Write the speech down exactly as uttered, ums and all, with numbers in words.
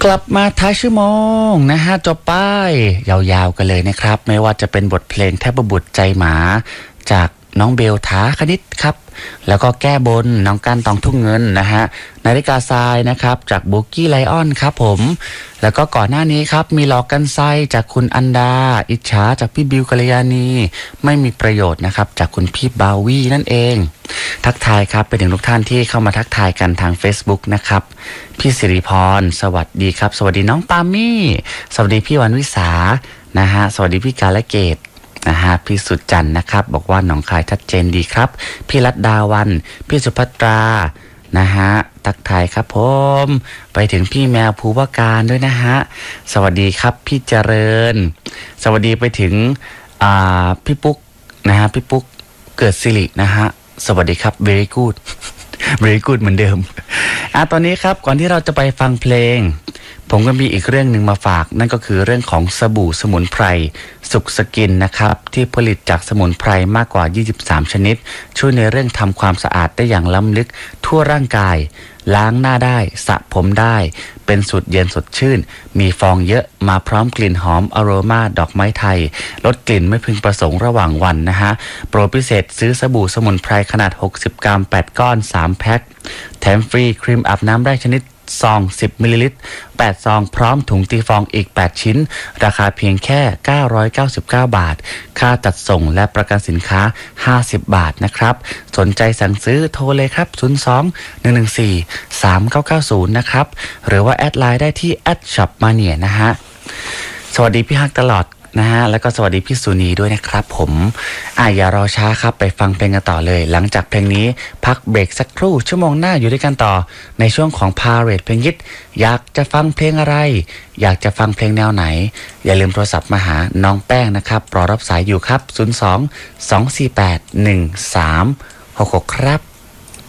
กลับมาท้ายชั่วโมงนะฮะจบไปยาวๆกันเลยนะครับไม่ว่าจะเป็นบทเพลงเทพบุตรใจหมาจากน้องเบลถาคณิตครับแล้วก็แก้บนน้องก้านตองทุ่งเงินนะฮะนาฬิกาทรายนะครับจากบุกกี้ไลออนครับผมแล้วก็ก่อนหน้านี้ครับมีหลอกกันไซจากคุณอันดาอิจฉาจากพี่บิวกัลยาณีไม่มีประโยชน์นะครับจากคุณพี่บาวี่นั่นเองทักทายครับไปถึงทุกท่านที่เข้ามาทักทายกันทาง Facebook นะครับพี่สิริพรสวัสดีครับสวัสดีน้องปามี่สวัสดีพี่วันวิสานะฮะสวัสดีพี่กาลเกตนะฮะพี่สุดจันนะครับบอกว่าหนองคายชัดเจนดีครับพี่รัตดาวันพี่สุภัตรานะฮะทักทายครับผมไปถึงพี่แมวภูวการด้วยนะฮะสวัสดีครับพี่เจริญสวัสดีไปถึงอ่าพี่ปุ๊กนะฮะพี่ปุ๊กเกิดสิรินะฮะสวัสดีครับ very good very good เหมือนเดิมอ่ะตอนนี้ครับก่อนที่เราจะไปฟังเพลงผมก็มีอีกเรื่องหนึ่งมาฝากนั่นก็คือเรื่องของสบู่สมุนไพรสุขสกินนะครับที่ผลิตจากสมุนไพรมากกว่ายี่สิบสามชนิดช่วยในเรื่องทำความสะอาดได้อย่างล้ำลึกทั่วร่างกายล้างหน้าได้สระผมได้เป็นสูตรเย็นสดชื่นมีฟองเยอะมาพร้อมกลิ่นหอมอโรมาดอกไม้ไทยลดกลิ่นไม่พึงประสงค์ระหว่างวันนะฮะโปรพิเศษซื้อสบู่สมุนไพรขนาดหกสิบกรัมแปดก้อนสามแพ็คแถมฟรีครีมอาบน้ำได้ชนิดซองสิบมิลลิลิตรแปดซองพร้อมถุงตีฟองอีกแปดชิ้นราคาเพียงแค่เก้าร้อยเก้าสิบเก้าบาทค่าจัดส่งและประกันสินค้าห้าสิบบาทนะครับสนใจสั่งซื้อโทรเลยครับศูนย์ สอง หนึ่ง หนึ่ง สี่ สาม เก้า เก้า ศูนย์นะครับหรือว่าแอดไลน์ได้ที่แอดช็อปมาเนียนะฮะสวัสดีพี่ฮักตลอดนะฮะแล้วก็สวัสดีพี่สุนีด้วยนะครับผมอ่ะอย่ารอช้าครับไปฟังเพลงกันต่อเลยหลังจากเพลงนี้พักเบรกสักครู่ชั่วโมงหน้าอยู่ด้วยกันต่อในช่วงของ Parade เพลงฮิตอยากจะฟังเพลงอะไรอยากจะฟังเพลงแนวไหนอย่าลืมโทรศัพท์มาหาน้องแป้งนะครับรอรับสายอยู่ครับศูนย์ สอง สอง สี่ แปด หนึ่ง สาม หก หกครับ